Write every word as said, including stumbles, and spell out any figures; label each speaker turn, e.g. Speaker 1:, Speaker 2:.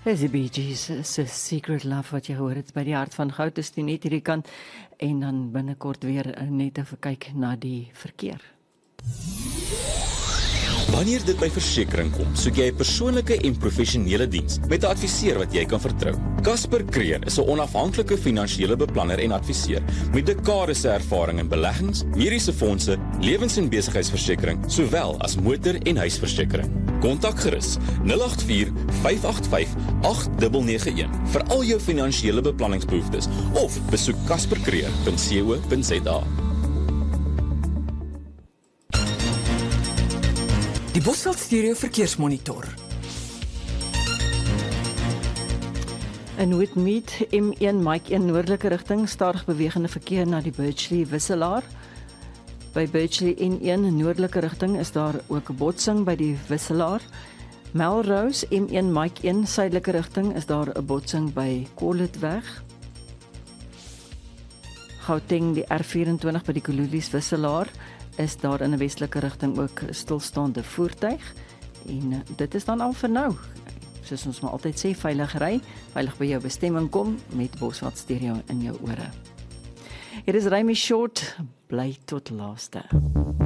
Speaker 1: Dis die Bee Gees se Secret Love wat jy hoor, het by die hart van goud, is die net hierdie kant, en dan binnekort weer net even kyk na die verkeer.
Speaker 2: Wanneer dit by versekering kom, soek jy 'n persoonlike en professionele diens met 'n adviseur wat jy kan vertrou. Casper Creer is 'n onafhanklike finansiële beplanner en adviseur met dekades se ervaring in beleggings, mediese fondse, lewens- en besigheidsversekering, sowel as motor- en huisversekering. Kontak gerus nul agt vier vyf agt vyf agt nege nege een vir al jou finansiële beplanningsbehoeftes of besoek casper creer punt co punt za.
Speaker 3: Die Bosveld Stereo Verkeersmonitor.
Speaker 1: In Woodmead M een Mike een noordelike rigting, stadig bewegende verkeer na die Birchley wisselaar. By Birchley N een noordelike rigting is daar ook 'n botsing by die wisselaar. Melrose M een Mike een suidelike rigting is daar 'n botsing by Colletweg. Gauteng die R vyf-en-twintig by die Kululies wisselaar is daar in 'n westelike rigting ook 'n stilstaande voertuig. En dit is dan al vir nou. Soos ons maar altyd sê, veilig ry, veilig by jou bestemming kom met Bosveld Stereo in jou ore. Hier is Remy Short, bly tot laaste.